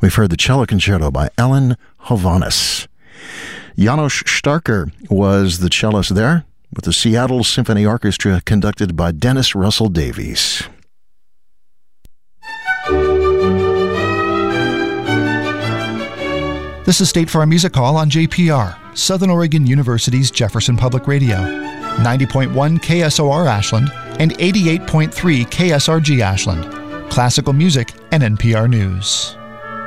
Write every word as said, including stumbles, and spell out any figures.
We've heard the Cello Concerto by Ellen Hovhaness. Janos Starker was the cellist there, with the Seattle Symphony Orchestra conducted by Dennis Russell Davies. This is State Farm Music Hall on J P R, Southern Oregon University's Jefferson Public Radio, ninety point one K S O R Ashland and eighty-eight point three K S R G Ashland. Classical music and N P R News.